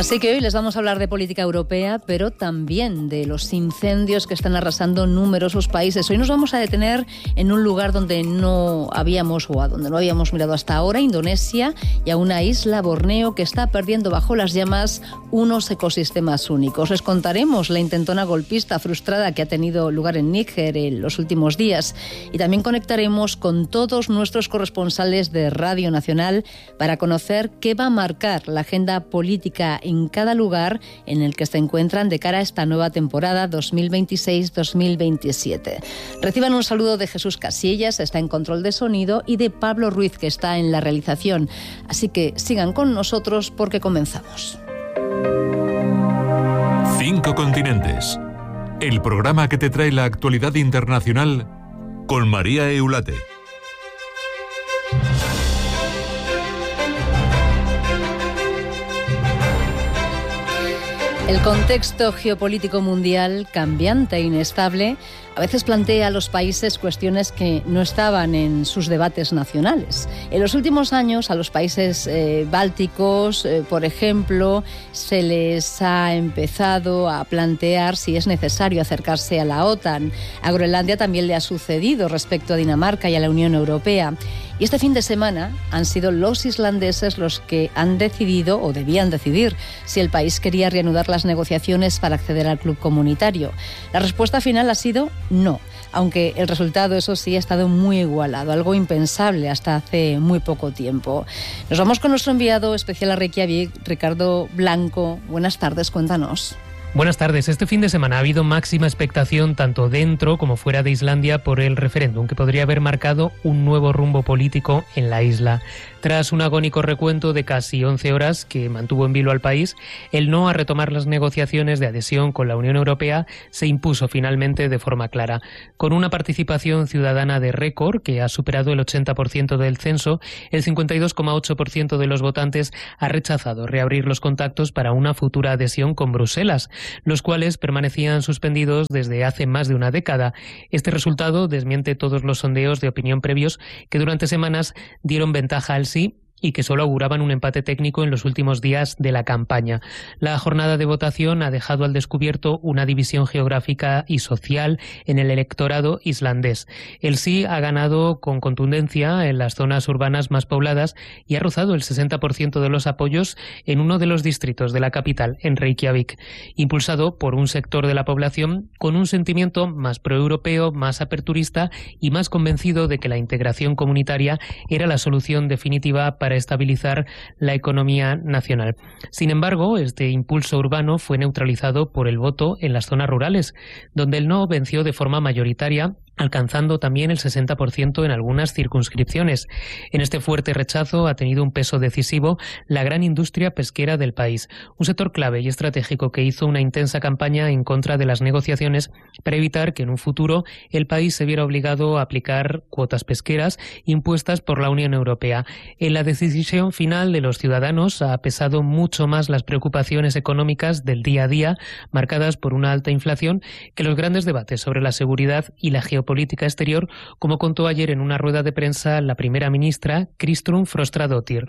Así que hoy les vamos a hablar de política europea, pero también de los incendios que están arrasando numerosos países. Hoy nos vamos a detener en un lugar donde no habíamos mirado hasta ahora, Indonesia, y a una isla, Borneo, que está perdiendo bajo las llamas unos ecosistemas únicos. Les contaremos la intentona golpista frustrada que ha tenido lugar en Níger en los últimos días, y también conectaremos con todos nuestros corresponsales de Radio Nacional para conocer qué va a marcar la agenda política en cada lugar en el que se encuentran de cara a esta nueva temporada 2026-2027. Reciban un saludo de Jesús Casillas, está en control de sonido, y de Pablo Ruiz, que está en la realización. Así que sigan con nosotros porque comenzamos. 5 continentes. El programa que te trae la actualidad internacional con María Eulate. El contexto geopolítico mundial, cambiante e inestable, a veces plantea a los países cuestiones que no estaban en sus debates nacionales. En los últimos años, a los países bálticos, por ejemplo, se les ha empezado a plantear si es necesario acercarse a la OTAN. A Groenlandia también le ha sucedido respecto a Dinamarca y a la Unión Europea. Y este fin de semana han sido los islandeses los que han decidido, o debían decidir, si el país quería reanudar las negociaciones para acceder al club comunitario. La respuesta final ha sido no, aunque el resultado, eso sí, ha estado muy igualado, algo impensable hasta hace muy poco tiempo. Nos vamos con nuestro enviado especial a Reykjavik, Ricardo Blanco. Buenas tardes, cuéntanos. Buenas tardes. Este fin de semana ha habido máxima expectación tanto dentro como fuera de Islandia por el referéndum que podría haber marcado un nuevo rumbo político en la isla. Tras un agónico recuento de casi 11 horas que mantuvo en vilo al país, el no a retomar las negociaciones de adhesión con la Unión Europea se impuso finalmente de forma clara. Con una participación ciudadana de récord que ha superado el 80% del censo, el 52,8% de los votantes ha rechazado reabrir los contactos para una futura adhesión con Bruselas, los cuales permanecían suspendidos desde hace más de una década. Este resultado desmiente todos los sondeos de opinión previos que durante semanas dieron ventaja al sí y que solo auguraban un empate técnico en los últimos días de la campaña. La jornada de votación ha dejado al descubierto una división geográfica y social en el electorado islandés. El sí ha ganado con contundencia en las zonas urbanas más pobladas y ha rozado el 60% de los apoyos en uno de los distritos de la capital, en Reykjavik, impulsado por un sector de la población con un sentimiento más proeuropeo, más aperturista y más convencido de que la integración comunitaria era la solución definitiva para estabilizar la economía nacional. Sin embargo, este impulso urbano fue neutralizado por el voto en las zonas rurales, donde el no venció de forma mayoritaria, alcanzando también el 60% en algunas circunscripciones. En este fuerte rechazo ha tenido un peso decisivo la gran industria pesquera del país, un sector clave y estratégico que hizo una intensa campaña en contra de las negociaciones para evitar que en un futuro el país se viera obligado a aplicar cuotas pesqueras impuestas por la Unión Europea. En la decisión final de los ciudadanos ha pesado mucho más las preocupaciones económicas del día a día, marcadas por una alta inflación, que los grandes debates sobre la seguridad y la geopolítica exterior, como contó ayer en una rueda de prensa la primera ministra Kristrún Frostadóttir.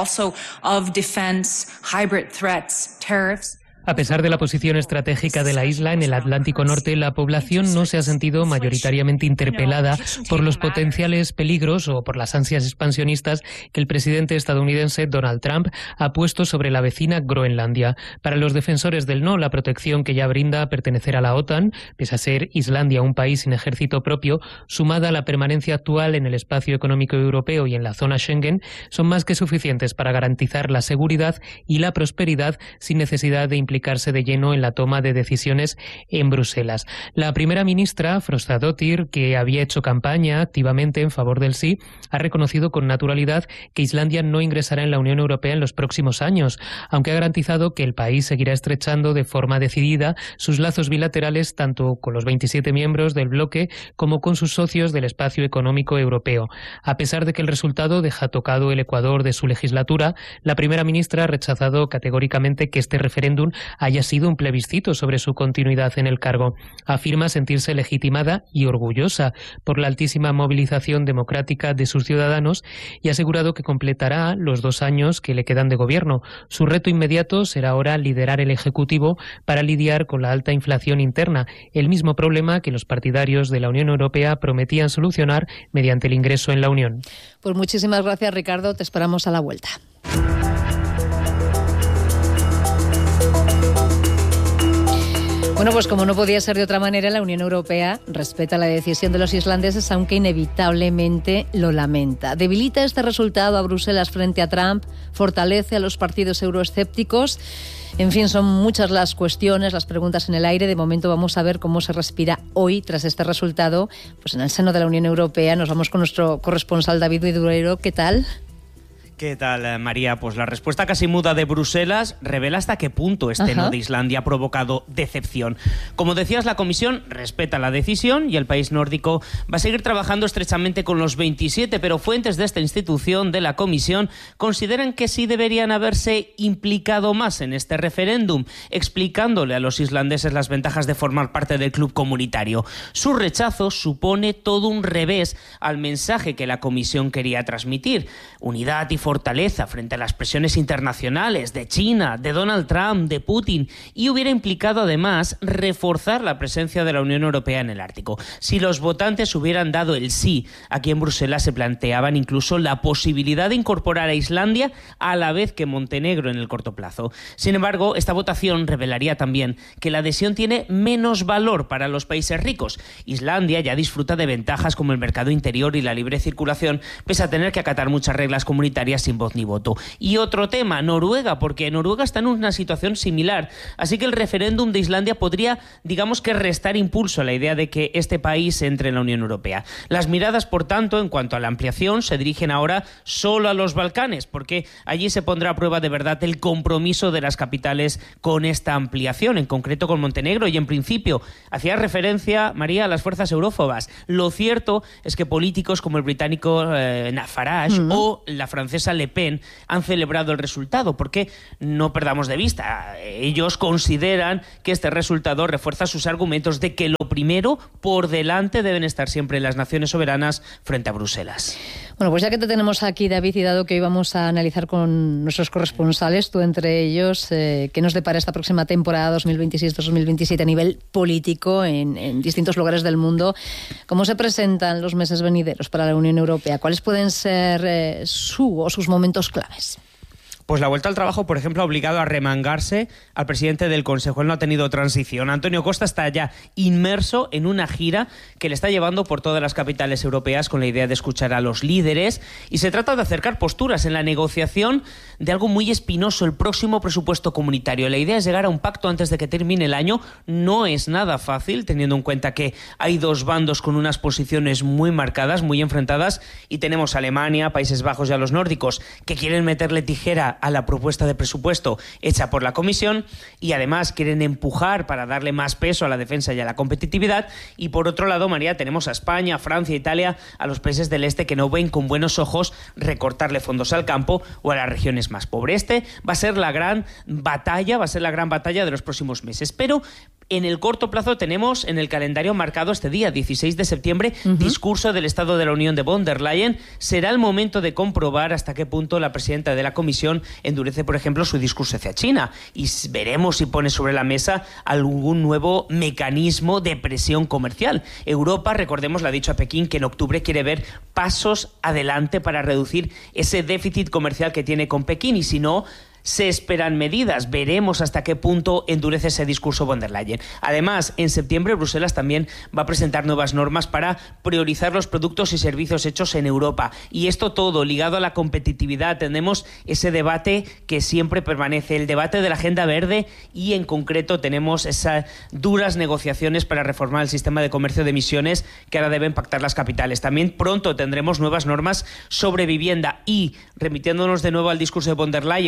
A pesar de la posición estratégica de la isla en el Atlántico Norte, la población no se ha sentido mayoritariamente interpelada por los potenciales peligros o por las ansias expansionistas que el presidente estadounidense Donald Trump ha puesto sobre la vecina Groenlandia. Para los defensores del no, la protección que ya brinda pertenecer a la OTAN, pese a ser Islandia un país sin ejército propio, sumada a la permanencia actual en el espacio económico europeo y en la zona Schengen, son más que suficientes para garantizar la seguridad y la prosperidad sin necesidad de implicarse de lleno en la toma de decisiones en Bruselas. La primera ministra, Frostadóttir, que había hecho campaña activamente en favor del sí, ha reconocido con naturalidad que Islandia no ingresará en la Unión Europea en los próximos años, aunque ha garantizado que el país seguirá estrechando de forma decidida sus lazos bilaterales tanto con los 27 miembros del bloque como con sus socios del espacio económico europeo. A pesar de que el resultado deja tocado el ecuador de su legislatura, la primera ministra ha rechazado categóricamente que este referéndum haya sido un plebiscito sobre su continuidad en el cargo. Afirma sentirse legitimada y orgullosa por la altísima movilización democrática de sus ciudadanos y ha asegurado que completará los 2 años que le quedan de gobierno. Su reto inmediato será ahora liderar el Ejecutivo para lidiar con la alta inflación interna, el mismo problema que los partidarios de la Unión Europea prometían solucionar mediante el ingreso en la Unión. Pues muchísimas gracias, Ricardo. Te esperamos a la vuelta. Bueno, pues como no podía ser de otra manera, la Unión Europea respeta la decisión de los islandeses, aunque inevitablemente lo lamenta. ¿Debilita este resultado a Bruselas frente a Trump? ¿Fortalece a los partidos euroescépticos? En fin, son muchas las cuestiones, las preguntas en el aire. De momento vamos a ver cómo se respira hoy tras este resultado. Pues en el seno de la Unión Europea nos vamos con nuestro corresponsal David Vidurero. ¿Qué tal? ¿Qué tal, María? Pues la respuesta casi muda de Bruselas revela hasta qué punto este no de Islandia ha provocado decepción. Como decías, la Comisión respeta la decisión y el país nórdico va a seguir trabajando estrechamente con los 27, pero fuentes de esta institución, de la Comisión, consideran que sí deberían haberse implicado más en este referéndum, explicándole a los islandeses las ventajas de formar parte del club comunitario. Su rechazo supone todo un revés al mensaje que la Comisión quería transmitir: unidad y fortaleza frente a las presiones internacionales de China, de Donald Trump, de Putin, y hubiera implicado además reforzar la presencia de la Unión Europea en el Ártico. Si los votantes hubieran dado el sí, aquí en Bruselas se planteaban incluso la posibilidad de incorporar a Islandia a la vez que Montenegro en el corto plazo. Sin embargo, esta votación revelaría también que la adhesión tiene menos valor para los países ricos. Islandia ya disfruta de ventajas como el mercado interior y la libre circulación, pese a tener que acatar muchas reglas comunitarias sin voz ni voto. Y otro tema, Noruega, porque Noruega está en una situación similar, así que el referéndum de Islandia podría, digamos que, restar impulso a la idea de que este país entre en la Unión Europea. Las miradas, por tanto, en cuanto a la ampliación, se dirigen ahora solo a los Balcanes, porque allí se pondrá a prueba de verdad el compromiso de las capitales con esta ampliación, en concreto con Montenegro, y en principio hacía referencia, María, a las fuerzas eurófobas. Lo cierto es que políticos como el británico Farage o la francesa Le Pen han celebrado el resultado, porque no perdamos de vista, ellos consideran que este resultado refuerza sus argumentos de que lo primero por delante deben estar siempre las naciones soberanas frente a Bruselas. Bueno, pues ya que te tenemos aquí, David, y dado que hoy vamos a analizar con nuestros corresponsales, tú entre ellos, ¿qué nos depara esta próxima temporada 2026-2027 a nivel político en distintos lugares del mundo? ¿Cómo se presentan los meses venideros para la Unión Europea? ¿Cuáles pueden ser sus momentos claves? Pues la vuelta al trabajo, por ejemplo, ha obligado a remangarse al presidente del Consejo. Él no ha tenido transición. Antonio Costa está ya inmerso en una gira que le está llevando por todas las capitales europeas con la idea de escuchar a los líderes, y se trata de acercar posturas en la negociación de algo muy espinoso, el próximo presupuesto comunitario. La idea es llegar a un pacto antes de que termine el año. No es nada fácil, teniendo en cuenta que hay dos bandos con unas posiciones muy marcadas, muy enfrentadas, y tenemos a Alemania, Países Bajos y a los nórdicos que quieren meterle tijera a la propuesta de presupuesto hecha por la Comisión, y además quieren empujar para darle más peso a la defensa y a la competitividad. Y por otro lado, María, tenemos a España, Francia, Italia, a los países del este que no ven con buenos ojos recortarle fondos al campo o a las regiones más pobres. Va a ser la gran batalla, de los próximos meses. Pero en el corto plazo tenemos en el calendario marcado este día, 16 de septiembre, discurso del Estado de la Unión de von der Leyen. Será el momento de comprobar hasta qué punto la presidenta de la Comisión endurece, por ejemplo, su discurso hacia China, y veremos si pone sobre la mesa algún nuevo mecanismo de presión comercial. Europa, recordemos, le ha dicho a Pekín que en octubre quiere ver pasos adelante para reducir ese déficit comercial que tiene con Pekín, y si no, se esperan medidas. Veremos hasta qué punto endurece ese discurso von der Leyen. Además, en septiembre Bruselas también va a presentar nuevas normas para priorizar los productos y servicios hechos en Europa. Y esto todo ligado a la competitividad. Tenemos ese debate que siempre permanece, el debate de la Agenda Verde, y en concreto tenemos esas duras negociaciones para reformar el sistema de comercio de emisiones que ahora deben pactar las capitales. También pronto tendremos nuevas normas sobre vivienda, y remitiéndonos de nuevo al discurso de von der Leyen, podría haber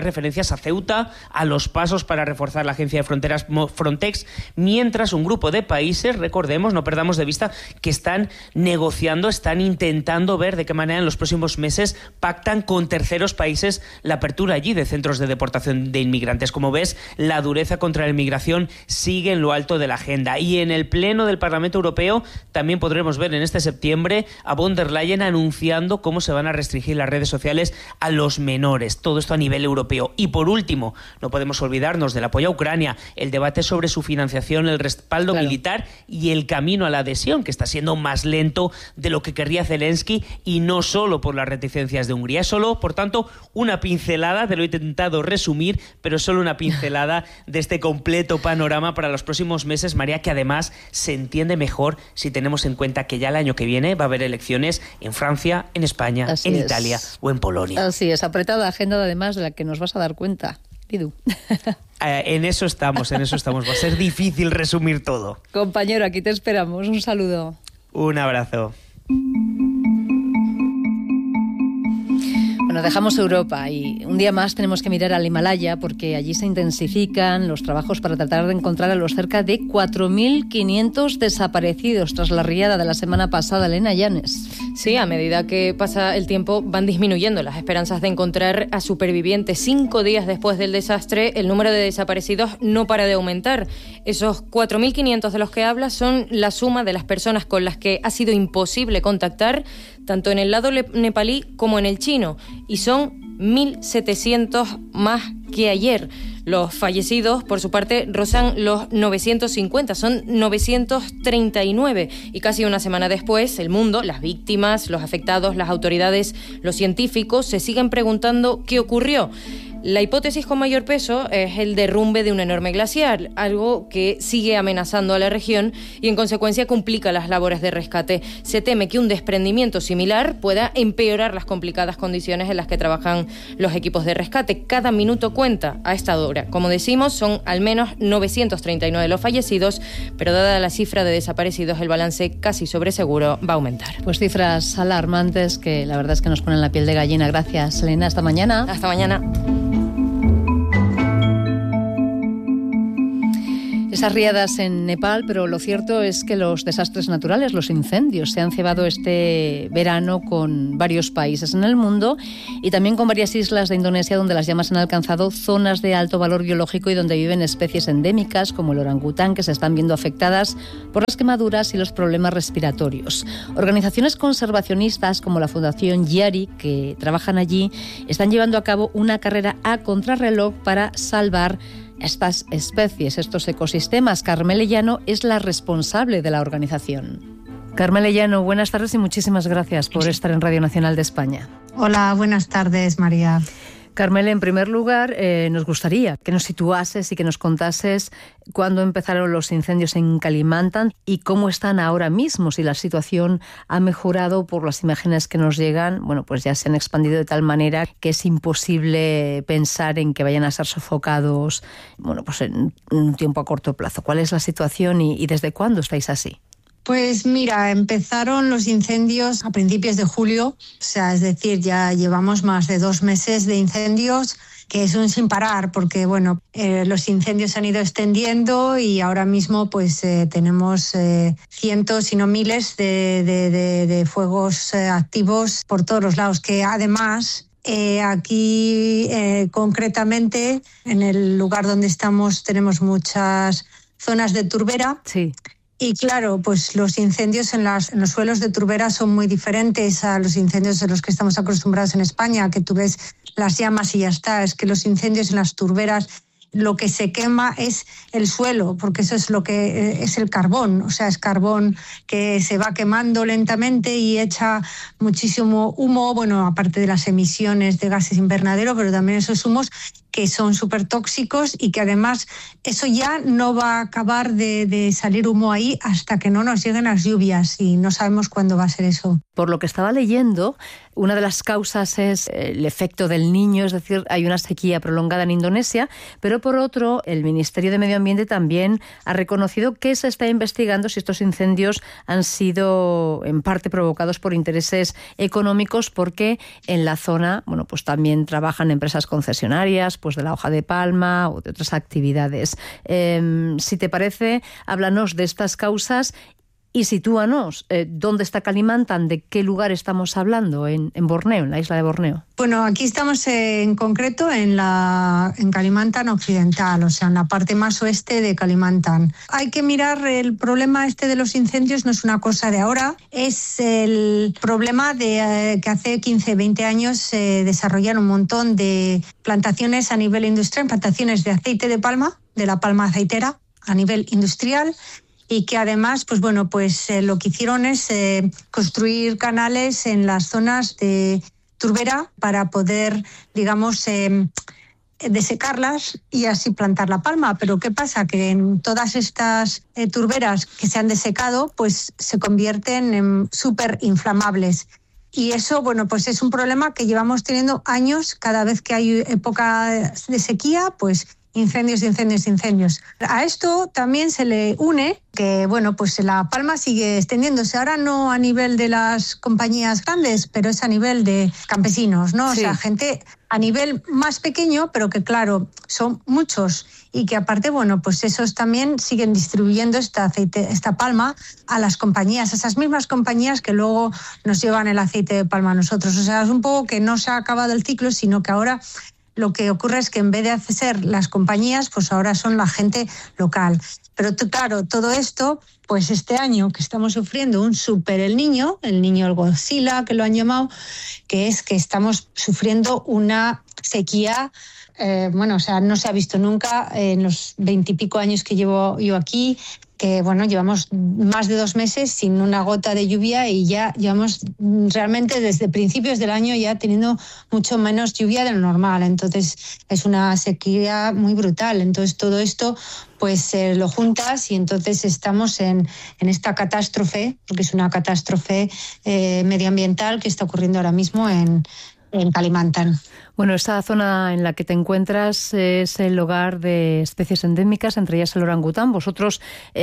hay referencias a Ceuta, a los pasos para reforzar la agencia de fronteras Frontex, mientras un grupo de países, recordemos, no perdamos de vista, que están negociando, están intentando ver de qué manera en los próximos meses pactan con terceros países la apertura allí de centros de deportación de inmigrantes. Como ves, la dureza contra la inmigración sigue en lo alto de la agenda. Y en el Pleno del Parlamento Europeo también podremos ver en este septiembre a von der Leyen anunciando cómo se van a restringir las redes sociales a los menores. Todo esto a nivel europeo. Y por último, no podemos olvidarnos del apoyo a Ucrania, el debate sobre su financiación, el respaldo militar y el camino a la adhesión, que está siendo más lento de lo que querría Zelensky, y no solo por las reticencias de Hungría. Es solo, por tanto, una pincelada, te lo he intentado resumir, pero solo una pincelada de este completo panorama para los próximos meses, María, que además se entiende mejor si tenemos en cuenta que ya el año que viene va a haber elecciones en Francia, en España, en Italia o en Polonia. Así es, apretada agenda además de la que nos vas a dar cuenta, Pidu. En eso estamos. Va a ser difícil resumir todo. Compañero, aquí te esperamos. Un saludo. Un abrazo. Bueno, dejamos Europa y un día más tenemos que mirar al Himalaya porque allí se intensifican los trabajos para tratar de encontrar a los cerca de 4.500 desaparecidos tras la riada de la semana pasada. Elena Llanes. Sí, a medida que pasa el tiempo van disminuyendo las esperanzas de encontrar a supervivientes. 5 días después del desastre, el número de desaparecidos no para de aumentar. Esos 4.500 de los que habla son la suma de las personas con las que ha sido imposible contactar, tanto en el lado nepalí como en el chino, y son 1.700 más que ayer. Los fallecidos, por su parte, rozan los 950, son 939. Y casi una semana después, el mundo, las víctimas, los afectados, las autoridades, los científicos, se siguen preguntando qué ocurrió. La hipótesis con mayor peso es el derrumbe de un enorme glaciar, algo que sigue amenazando a la región y en consecuencia complica las labores de rescate. Se teme que un desprendimiento similar pueda empeorar las complicadas condiciones en las que trabajan los equipos de rescate. Cada minuto cuenta a esta hora. Como decimos, son al menos 939 los fallecidos, pero dada la cifra de desaparecidos, el balance casi sobre seguro va a aumentar. Pues cifras alarmantes que la verdad es que nos ponen la piel de gallina. Gracias, Elena. Hasta mañana. Hasta mañana. Esas riadas en Nepal, pero lo cierto es que los desastres naturales, los incendios, se han cebado este verano con varios países en el mundo y también con varias islas de Indonesia donde las llamas han alcanzado zonas de alto valor biológico y donde viven especies endémicas como el orangután, que se están viendo afectadas por las quemaduras y los problemas respiratorios. Organizaciones conservacionistas como la Fundación Yari, que trabajan allí, están llevando a cabo una carrera a contrarreloj para salvar estas especies, estos ecosistemas. Carmele Llano es la responsable de la organización. Carmele Llano, buenas tardes y muchísimas gracias por estar en Radio Nacional de España. Hola, buenas tardes, María. Carmele, en primer lugar, nos gustaría que nos situases y que nos contases cuándo empezaron los incendios en Kalimantan y cómo están ahora mismo, si la situación ha mejorado por las imágenes que nos llegan. Bueno, pues ya se han expandido de tal manera que es imposible pensar en que vayan a ser sofocados, bueno, pues en un tiempo a corto plazo. ¿Cuál es la situación y desde cuándo estáis así? Pues mira, empezaron los incendios a principios de julio, es decir, ya llevamos más de 2 meses de incendios, que es un sin parar, porque bueno, los incendios se han ido extendiendo y ahora mismo pues tenemos cientos, si no miles, de fuegos activos por todos los lados, que además aquí concretamente en el lugar donde estamos tenemos muchas zonas de turbera. Sí. Y claro, pues los incendios en los suelos de turbera son muy diferentes a los incendios de los que estamos acostumbrados en España, que tú ves las llamas y ya está. Es que los incendios en las turberas, lo que se quema es el suelo, porque eso es lo que es el carbón. O sea, es carbón que se va quemando lentamente y echa muchísimo humo, bueno, aparte de las emisiones de gases invernadero, pero también esos humos. que son súper tóxicos y que además eso ya no va a acabar de salir humo ahí hasta que no nos lleguen las lluvias y no sabemos cuándo va a ser eso. Por lo que estaba leyendo, una de las causas es el efecto del Niño, es decir, hay una sequía prolongada en Indonesia, pero por otro, el Ministerio de Medio Ambiente también ha reconocido que se está investigando si estos incendios han sido en parte provocados por intereses económicos, porque en la zona, bueno, pues también trabajan empresas concesionarias, pues de la hoja de palma o de otras actividades. Si te parece, háblanos de estas causas y sitúanos dónde está Kalimantan, de qué lugar estamos hablando en Borneo, en la isla de Borneo. Bueno, aquí estamos en concreto en Kalimantan Occidental, o sea, en la parte más oeste de Kalimantan. Hay que mirar el problema de los incendios, no es una cosa de ahora, es el problema de que hace 15, 20 años se desarrollaron un montón de plantaciones a nivel industrial, plantaciones de aceite de palma, de la palma aceitera a nivel industrial, y que además, pues bueno, pues lo que hicieron es construir canales en las zonas de turbera para poder, digamos, desecarlas y así plantar la palma. Pero ¿qué pasa? Que en todas estas turberas que se han desecado, pues se convierten en súper inflamables. Y eso, bueno, pues es un problema que llevamos teniendo años. Cada vez que hay época de sequía, pues incendios. A esto también se le une que, bueno, pues la palma sigue extendiéndose. Ahora no a nivel de las compañías grandes, pero es a nivel de campesinos, ¿no? Sí. O sea, gente a nivel más pequeño, pero que, claro, son muchos y que aparte, bueno, pues esos también siguen distribuyendo esta palma a las compañías, a esas mismas compañías que luego nos llevan el aceite de palma a nosotros. O sea, es un poco que no se ha acabado el ciclo, sino que ahora lo que ocurre es que en vez de ser las compañías, pues ahora son la gente local. Pero claro, todo esto, pues este año que estamos sufriendo un super el Niño el Godzilla, que lo han llamado, que es que estamos sufriendo una sequía, bueno, o sea, no se ha visto nunca en los 20 y pico años que llevo yo aquí, que bueno, llevamos más de 2 meses sin una gota de lluvia y ya llevamos realmente desde principios del año ya teniendo mucho menos lluvia de lo normal. Entonces es una sequía muy brutal. Entonces todo esto pues lo juntas y entonces estamos en esta catástrofe, porque es una catástrofe medioambiental que está ocurriendo ahora mismo en Kalimantan. Bueno, esta zona en la que te encuentras es el hogar de especies endémicas, entre ellas el orangután. Vosotros,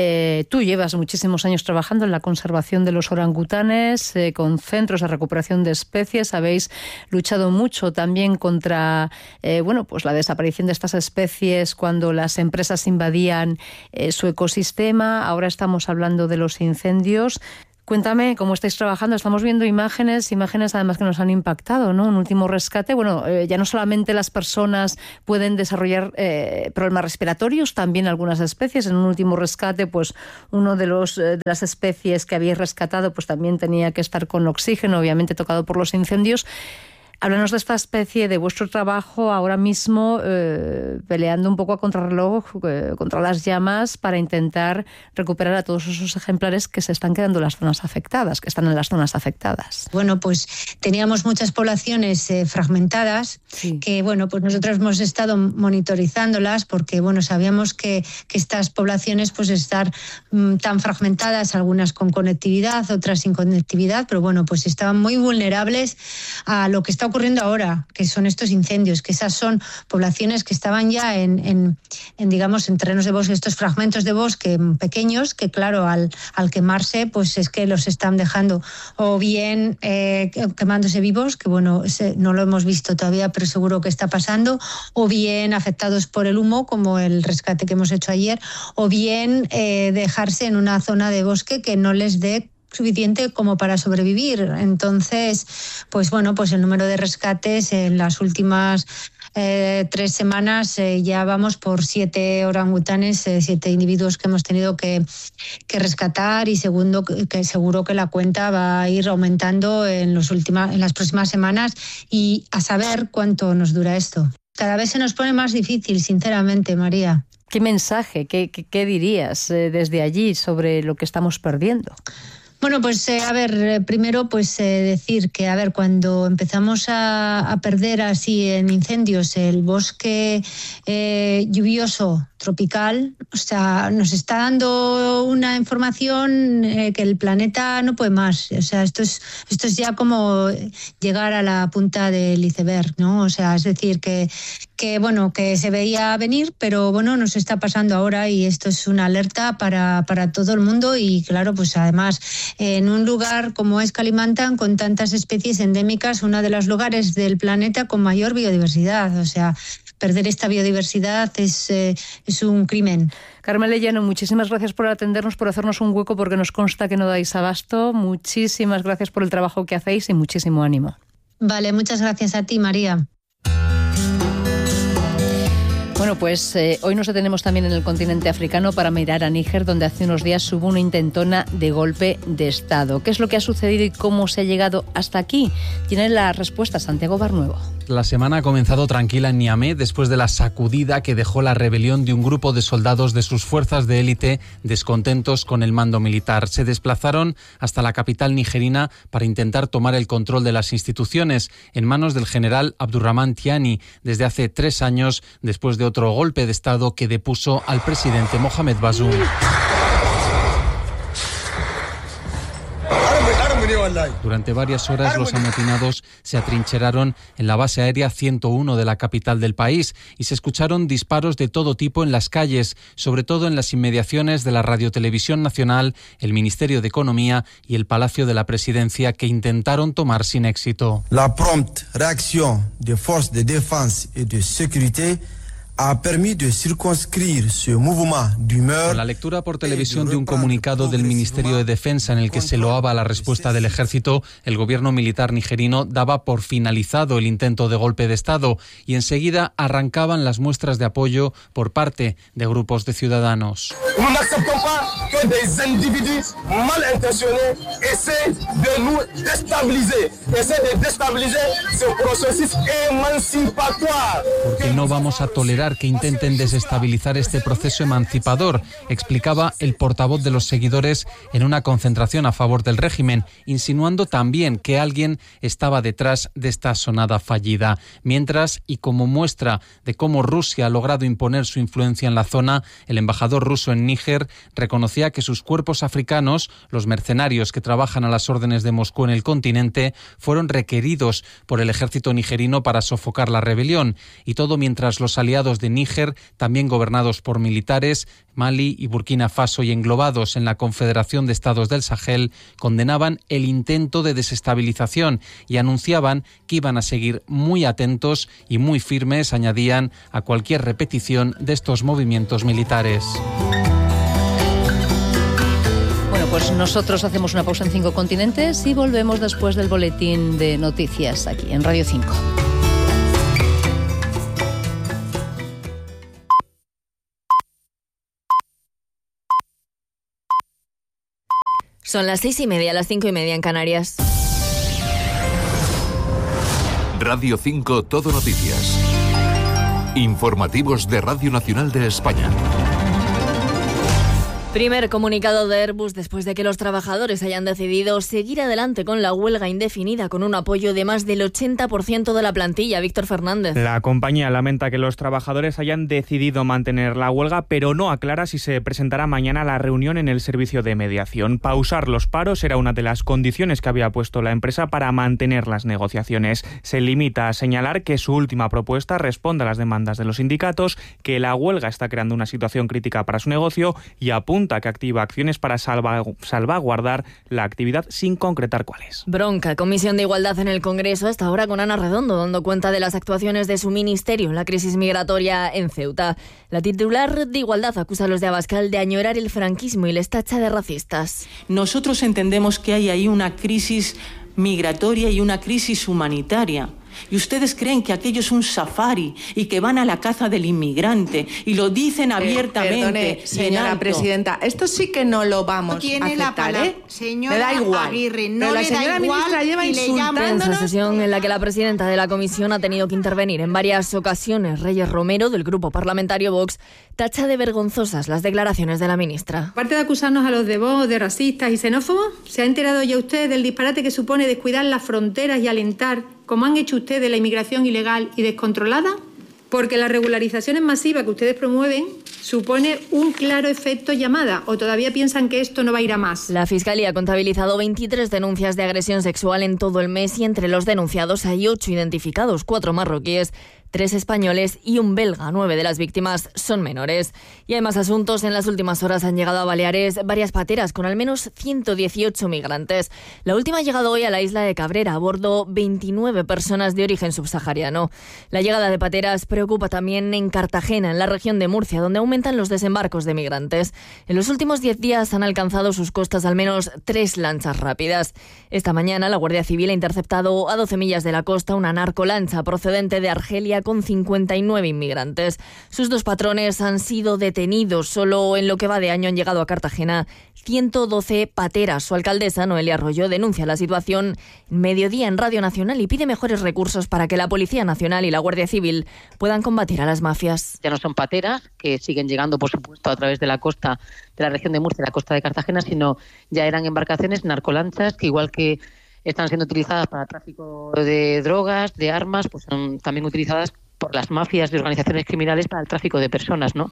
tú llevas muchísimos años trabajando en la conservación de los orangutanes, con centros de recuperación de especies. Habéis luchado mucho también contra bueno, pues la desaparición de estas especies cuando las empresas invadían su ecosistema. Ahora estamos hablando de los incendios. Cuéntame cómo estáis trabajando. Estamos viendo imágenes además que nos han impactado, ¿no? Un último rescate. Bueno, ya no solamente las personas pueden desarrollar problemas respiratorios, también algunas especies. En un último rescate, pues uno de las especies que habéis rescatado, pues también tenía que estar con oxígeno, obviamente tocado por los incendios. Háblanos de esta especie, de vuestro trabajo ahora mismo peleando un poco a contrarreloj contra las llamas para intentar recuperar a todos esos ejemplares que se están quedando en las zonas afectadas, que están en las zonas afectadas. Bueno, pues teníamos muchas poblaciones fragmentadas, sí, que bueno, pues nosotros hemos estado monitorizándolas porque bueno, sabíamos que estas poblaciones pues estar tan fragmentadas, algunas con conectividad, otras sin conectividad, pero bueno, pues estaban muy vulnerables a lo que está ocurriendo ahora, que son estos incendios, que esas son poblaciones que estaban ya en digamos, en terrenos de bosque, estos fragmentos de bosque pequeños, que claro, al quemarse, pues es que los están dejando o bien quemándose vivos, que bueno, no lo hemos visto todavía, pero seguro que está pasando, o bien afectados por el humo, como el rescate que hemos hecho ayer, o bien dejarse en una zona de bosque que no les dé suficiente como para sobrevivir. Entonces, pues bueno, pues el número de rescates en las últimas 3 semanas ya vamos por 7 orangutanes, 7 individuos que hemos tenido que rescatar, y segundo, que seguro que la cuenta va a ir aumentando en las próximas semanas, y a saber cuánto nos dura esto. Cada vez se nos pone más difícil, sinceramente, María. ¿Qué mensaje, qué dirías desde allí sobre lo que estamos perdiendo? Bueno, pues a ver, primero pues decir que, a ver, cuando empezamos a perder así en incendios el bosque lluvioso tropical, o sea, nos está dando una información que el planeta no puede más. O sea, esto es ya como llegar a la punta del iceberg, ¿no? O sea, es decir, que bueno, que se veía venir, pero bueno, nos está pasando ahora y esto es una alerta para todo el mundo y claro, pues además en un lugar como es Kalimantan, con tantas especies endémicas, uno de los lugares del planeta con mayor biodiversidad, o sea, perder esta biodiversidad es un crimen. Carmele Llano, muchísimas gracias por atendernos, por hacernos un hueco, porque nos consta que no dais abasto. Muchísimas gracias por el trabajo que hacéis y muchísimo ánimo. Vale, muchas gracias a ti, María. Bueno, pues hoy nos detenemos también en el continente africano para mirar a Níger, donde hace unos días hubo una intentona de golpe de Estado. ¿Qué es lo que ha sucedido y cómo se ha llegado hasta aquí? Tiene la respuesta Santiago Barnuevo. La semana ha comenzado tranquila en Niamey después de la sacudida que dejó la rebelión de un grupo de soldados de sus fuerzas de élite descontentos con el mando militar. Se desplazaron hasta la capital nigerina para intentar tomar el control de las instituciones en manos del general Abdurrahman Tiani desde hace 3 años, después de otro golpe de Estado que depuso al presidente Mohamed Bazoum. Durante varias horas los amotinados se atrincheraron en la base aérea 101 de la capital del país y se escucharon disparos de todo tipo en las calles, sobre todo en las inmediaciones de la Radiotelevisión Nacional, el Ministerio de Economía y el Palacio de la Presidencia, que intentaron tomar sin éxito. La prompte reacción de fuerzas de defensa y de seguridad ha permitido de circunscribir ese movimiento d'humeur. Con la lectura por televisión de un comunicado del Ministerio de Defensa en el que se loaba la respuesta del ejército, el gobierno militar nigerino daba por finalizado el intento de golpe de Estado y enseguida arrancaban las muestras de apoyo por parte de grupos de ciudadanos. No n'acceptons pas que des individus malintencionés essaient de nous déstabiliser, essaient de déstabiliser ce processus émancipatoire. Porque no vamos a tolerar que intenten desestabilizar este proceso emancipador, explicaba el portavoz de los seguidores en una concentración a favor del régimen, insinuando también que alguien estaba detrás de esta sonada fallida. Mientras, y como muestra de cómo Rusia ha logrado imponer su influencia en la zona, el embajador ruso en Níger reconocía que sus cuerpos africanos, los mercenarios que trabajan a las órdenes de Moscú en el continente, fueron requeridos por el ejército nigerino para sofocar la rebelión, y todo mientras los aliados de Níger, también gobernados por militares, Mali y Burkina Faso y englobados en la Confederación de Estados del Sahel, condenaban el intento de desestabilización y anunciaban que iban a seguir muy atentos y muy firmes, añadían, a cualquier repetición de estos movimientos militares. Bueno, pues nosotros hacemos una pausa en 5 continentes y volvemos después del boletín de noticias aquí en Radio 5. Son las 6:30, las 5:30 en Canarias. Radio 5 Todo Noticias. Informativos de Radio Nacional de España. Primer comunicado de Airbus después de que los trabajadores hayan decidido seguir adelante con la huelga indefinida con un apoyo de más del 80% de la plantilla. Víctor Fernández. La compañía lamenta que los trabajadores hayan decidido mantener la huelga, pero no aclara si se presentará mañana la reunión en el servicio de mediación. Pausar los paros era una de las condiciones que había puesto la empresa para mantener las negociaciones. Se limita a señalar que su última propuesta responde a las demandas de los sindicatos, que la huelga está creando una situación crítica para su negocio y apunta que activa acciones para salvaguardar la actividad sin concretar cuáles. Bronca. Comisión de Igualdad en el Congreso, hasta ahora con Ana Redondo, dando cuenta de las actuaciones de su ministerio en la crisis migratoria en Ceuta. La titular de Igualdad acusa a los de Abascal de añorar el franquismo y les tacha de racistas. Nosotros entendemos que hay ahí una crisis migratoria y una crisis humanitaria. y ustedes creen que aquello es un safari y que van a la caza del inmigrante y lo dicen abiertamente. Perdone, señora presidenta, esto sí que no lo vamos a aceptar, Señora me da igual. Aguirre, pero la señora ministra lleva insultándonos. En esa sesión en la que la presidenta de la comisión ha tenido que intervenir en varias ocasiones, Reyes Romero, del grupo parlamentario Vox, tacha de vergonzosas las declaraciones de la ministra. Aparte de acusarnos a los de Vox de racistas y xenófobos, ¿se ha enterado ya usted del disparate que supone descuidar las fronteras y alentar, como han hecho ustedes, la inmigración ilegal y descontrolada? Porque las regularizaciones masivas que ustedes promueven supone un claro efecto llamada, ¿o todavía piensan que esto no va a ir a más? La Fiscalía ha contabilizado 23 denuncias de agresión sexual en todo el mes y entre los denunciados hay 8 identificados, 4 marroquíes, 3 españoles y un belga. 9 de las víctimas son menores. Y hay más asuntos. En las últimas horas han llegado a Baleares varias pateras con al menos 118 migrantes. La última ha llegado hoy a la isla de Cabrera, a bordo 29 personas de origen subsahariano. La llegada de pateras preocupa también en Cartagena, en la región de Murcia, donde aumentan los desembarcos de migrantes. En los últimos 10 días han alcanzado sus costas al menos 3 lanchas rápidas. Esta mañana la Guardia Civil ha interceptado a 12 millas de la costa una narcolancha procedente de Argelia con 59 inmigrantes. Sus 2 patrones han sido detenidos. Solo en lo que va de año han llegado a Cartagena 112 pateras. Su alcaldesa, Noelia Arroyo, denuncia la situación en Mediodía en Radio Nacional y pide mejores recursos para que la Policía Nacional y la Guardia Civil puedan combatir a las mafias. Ya no son pateras, que siguen llegando, por supuesto, a través de la costa de la región de Murcia, la costa de Cartagena, sino ya eran embarcaciones, narcolanchas, que igual que están siendo utilizadas para tráfico de drogas, de armas, pues son también utilizadas por las mafias de organizaciones criminales para el tráfico de personas, ¿no?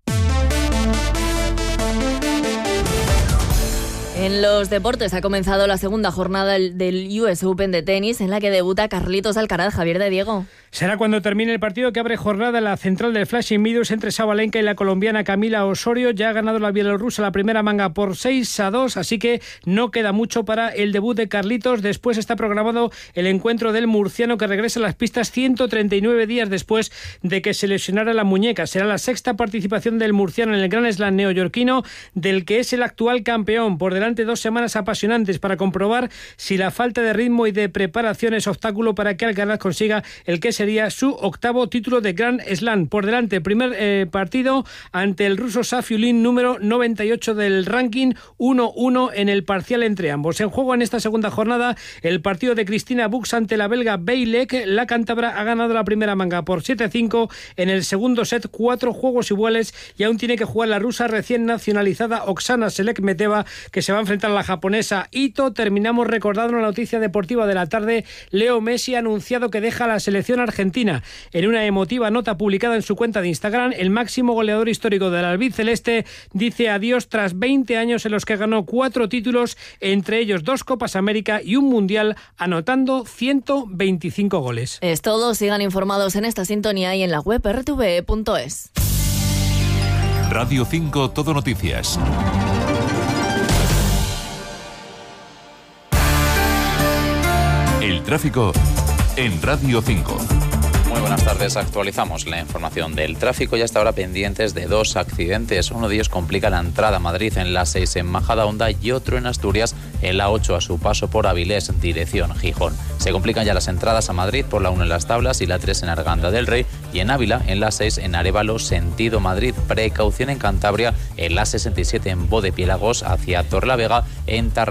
En los deportes ha comenzado la segunda jornada del US Open de tenis, en la que debuta Carlitos Alcaraz. Javier de Diego. Será cuando termine el partido que abre jornada la central del Flushing Meadows entre Sabalenka y la colombiana Camila Osorio. Ya ha ganado la bielorrusa la primera manga por 6-2, así que no queda mucho para el debut de Carlitos. Después está programado el encuentro del murciano, que regresa a las pistas 139 días después de que se lesionara la muñeca. Será la 6ª participación del murciano en el Grand Slam neoyorquino, del que es el actual campeón. Por delante 2 semanas apasionantes para comprobar si la falta de ritmo y de preparación es obstáculo para que Alcaraz consiga el que sería su 8º título de Grand Slam. Por delante, primer partido ante el ruso Safiullin, número 98 del ranking, 1-1 en el parcial entre ambos. En juego en esta segunda jornada el partido de Cristina Bux ante la belga Beilek. La cántabra ha ganado la primera manga por 7-5. En el segundo set 4 juegos iguales y aún tiene que jugar la rusa recién nacionalizada Oksana Selekmeteva, que se va a enfrentar a la japonesa Ito. Terminamos recordando la noticia deportiva de la tarde. Leo Messi ha anunciado que deja la selección argentina. En una emotiva nota publicada en su cuenta de Instagram, el máximo goleador histórico del albiceleste dice adiós tras 20 años en los que ganó 4 títulos, entre ellos 2 Copas América y un Mundial, anotando 125 goles. Es todo. Sigan informados en esta sintonía y en la web rtve.es. Radio 5 Todo Noticias. El tráfico en Radio 5. Muy buenas tardes, actualizamos la información del tráfico y hasta ahora pendientes de 2 accidentes. Uno de ellos complica la entrada a Madrid en la 6 en Majadahonda y otro en Asturias en la 8 a su paso por Avilés, dirección Gijón. Se complican ya las entradas a Madrid por la 1 en Las Tablas y la 3 en Arganda del Rey y en Ávila en la 6 en Arévalo, sentido Madrid. Precaución en Cantabria en la 67 en Bodepiélagos hacia Torlavega, en